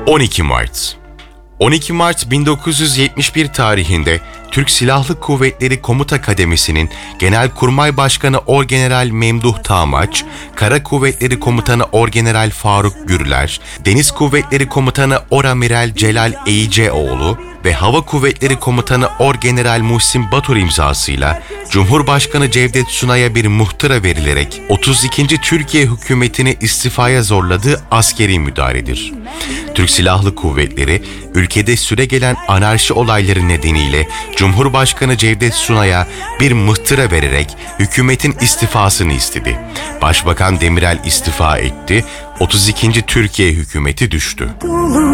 12 Mart 12 Mart 1971 tarihinde Türk Silahlı Kuvvetleri Komuta Kademisi'nin Genelkurmay Başkanı Orgeneral Memduh Tağmaç, Kara Kuvvetleri Komutanı Orgeneral Faruk Gürler, Deniz Kuvvetleri Komutanı Oramiral Celal Eyiceoğlu ve Hava Kuvvetleri Komutanı Orgeneral Muhsin Batur imzasıyla Cumhurbaşkanı Cevdet Sunay'a bir muhtıra verilerek 32. Türkiye hükümetini istifaya zorladığı askeri müdahaledir. Türk Silahlı Kuvvetleri, ülkede süregelen anarşi olayları nedeniyle Cumhurbaşkanı Cevdet Sunay'a bir muhtıra vererek hükümetin istifasını istedi. Başbakan Demirel istifa etti, 32. Türkiye hükümeti düştü.